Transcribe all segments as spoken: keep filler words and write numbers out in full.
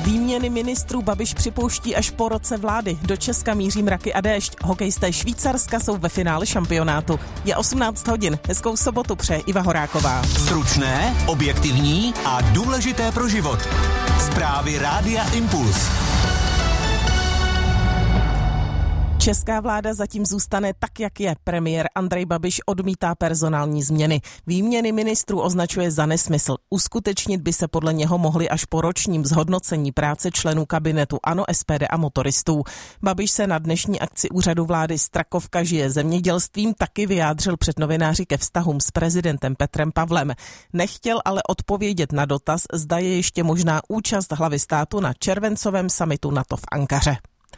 Výměny ministrů Babiš připouští až po roce vlády. Do Česka míří mraky a déšť. Hokejisté Švýcarska jsou ve finále šampionátu. Je osmnáct hodin. Hezkou sobotu přeje Iva Horáková. Stručné, objektivní a důležité pro život. Zprávy Rádia Impuls. Česká vláda zatím zůstane tak, jak je. Premiér Andrej Babiš odmítá personální změny. Výměny ministrů označuje za nesmysl. Uskutečnit by se podle něho mohly až po ročním zhodnocení práce členů kabinetu ANO, S P D a motoristů. Babiš se na dnešní akci úřadu vlády Strakovka žije zemědělstvím taky vyjádřil před novináři ke vztahům s prezidentem Petrem Pavlem. Nechtěl ale odpovědět na dotaz, zda je ještě možná účast hlavy státu na červencovém summitu NATO v Ankaře.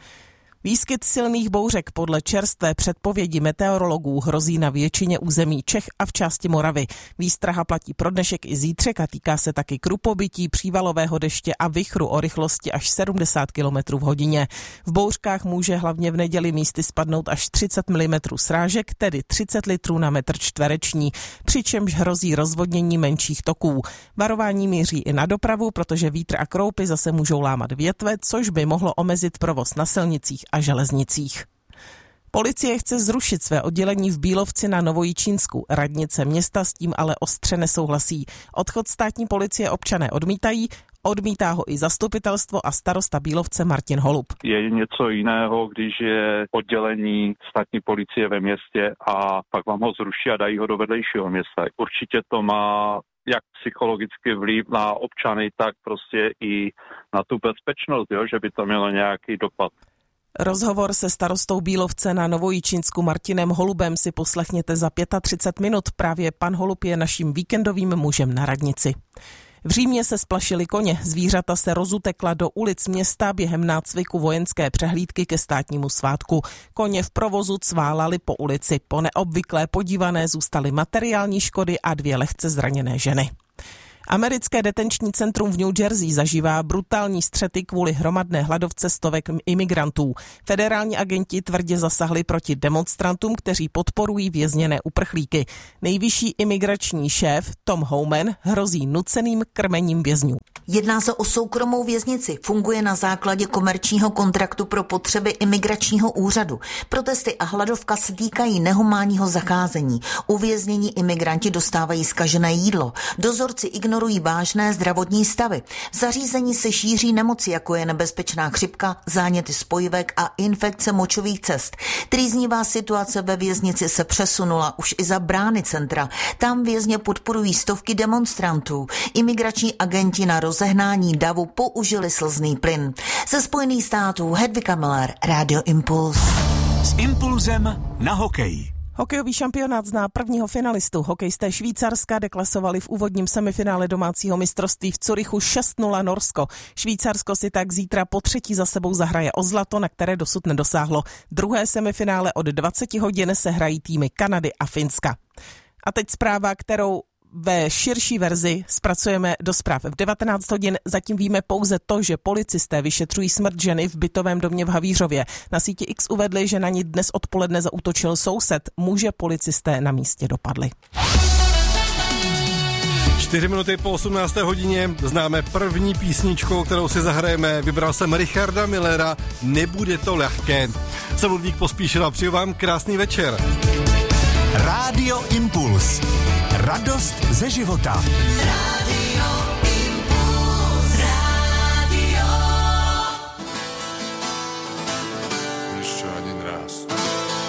Výskyt silných bouřek podle čerstvé předpovědi meteorologů hrozí na většině území Čech a v části Moravy. Výstraha platí pro dnešek i zítřek a týká se taky krupobytí, přívalového deště a vichru o rychlosti až sedmdesát kilometrů v hodině. V bouřkách může hlavně v neděli místy spadnout až třicet milimetrů srážek, tedy třicet litrů na metr čtvereční, přičemž hrozí rozvodnění menších toků. Varování míří i na dopravu, protože vítr a kroupy zase můžou lámat větve, což by mohlo omezit provoz na silnicích a železnicích. Policie chce zrušit své oddělení v Bílovci na Novojičínsku. Radnice města s tím ale ostře nesouhlasí. Odchod státní policie občané odmítají, odmítá ho i zastupitelstvo a starosta Bílovce Martin Holub. Je něco jiného, když je oddělení státní policie ve městě a pak vám ho zruší a dají ho do vedlejšího města. Určitě to má jak psychologicky vliv na občany, tak prostě i na tu bezpečnost, jo, že by to mělo nějaký dopad. Rozhovor se starostou Bílovce na Novojičínsku Martinem Holubem si poslechněte za třicet pět minut. Právě pan Holub je naším víkendovým mužem na radnici. V Římě se splašily koně. Zvířata se rozutekla do ulic města během nácviku vojenské přehlídky ke státnímu svátku. Koně v provozu cválali po ulici. Po neobvyklé podívané zůstaly materiální škody a dvě lehce zraněné ženy. Americké detenční centrum v New Jersey zažívá brutální střety kvůli hromadné hladovce stovek imigrantů. Federální agenti tvrdě zasahli proti demonstrantům, kteří podporují vězněné uprchlíky. Nejvyšší imigrační šéf Tom Homan hrozí nuceným krmením vězňů. Jedná se o soukromou věznici. Funguje na základě komerčního kontraktu pro potřeby imigračního úřadu. Protesty a hladovka se týkají nehumánního zacházení. Uvěznění imigranti dostávají zkažené jídlo. Dozorci ignorují vážné zdravotní stavy. V zařízení se šíří nemoci, jako je nebezpečná chřipka, záněty spojivek a infekce močových cest. Trýznivá situace ve věznici se přesunula už i za brány centra. Tam vězně podporují stovky demonstrantů. Imigrační agenti na rozehnání davu použili slzný plyn. Ze Spojených států Hedvika Miller, Radio Impuls. S impulzem na hokej. Hokejový šampionát zná prvního finalistu. Hokejisté Švýcarska deklasovali v úvodním semifinále domácího mistrovství v Curychu šest nula Norsko. Švýcarsko si tak zítra po třetí za sebou zahraje o zlato, na které dosud nedosáhlo. Druhé semifinále od dvacet hodin se hrají týmy Kanady a Finska. A teď zpráva, kterou ve širší verzi zpracujeme do zpráv v devatenáct hodin. Zatím víme pouze to, že policisté vyšetřují smrt ženy v bytovém domě v Havířově. Na síti X uvedli, že na ní dnes odpoledne zaútočil soused. Muže policisté na místě dopadli. Čtyři minuty po osmnácté hodině známe první písničku, kterou si zahrajeme. Vybral jsem Richarda Millera, Nebude to lehké. Jsem Ludvík Pospíšil a přeju vám krásný večer. Rádio Impuls. Radost ze života. Rádio